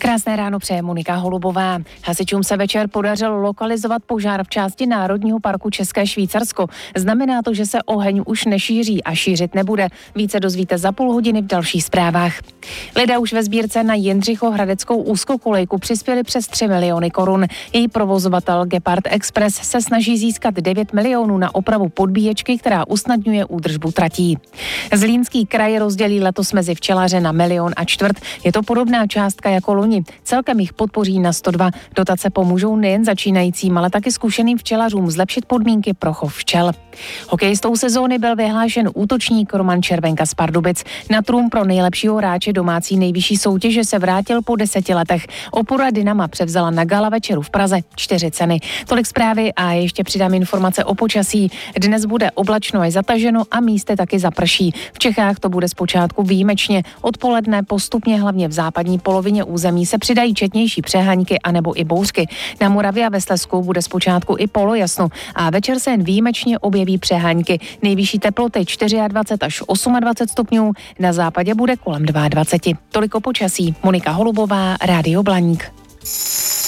Krásné ráno přeje Monika Holubová. Hasičům se večer podařilo lokalizovat požár v části Národního parku České Švýcarsko. Znamená to, že se oheň už nešíří a šířit nebude. Více dozvíte za půl hodiny v dalších zprávách. Lidé už ve sbírce na Jindřichohradeckou úzkokolejku přispěli přes 3 miliony korun. Její provozovatel Gepard Express se snaží získat 9 milionů na opravu podbíječky, která usnadňuje údržbu tratí. Zlínský kraj rozdělí letos mezi včelaře na 1,25 milionu. Je to podobná částka jako loni. Celkem jich podpoří na 102. Dotace pomůžou nejen začínajícím, ale taky zkušeným včelařům zlepšit podmínky pro chov včel. Hokejistou sezóny byl vyhlášen útočník Roman Červenka z Pardubic. Na trůn pro nejlepšího hráče domácí nejvyšší soutěže se vrátil po 10 letech. Opora Dynama převzala na gala večeru v Praze 4 ceny. Tolik zprávy a ještě přidám informace o počasí. Dnes bude oblačno až zataženo a místy taky zaprší. V Čechách to bude zpočátku výjimečně. Odpoledne postupně hlavně v západní polovině území se přidají četnější přeháňky anebo i bouřky. Na Moravě a ve Slezsku bude zpočátku i polojasno a večer se jen výjimečně objeví přeháňky. Nejvyšší teploty 24 až 28 stupňů, na západě bude kolem 22. Toliko počasí. Monika Holubová, Rádio Blaník.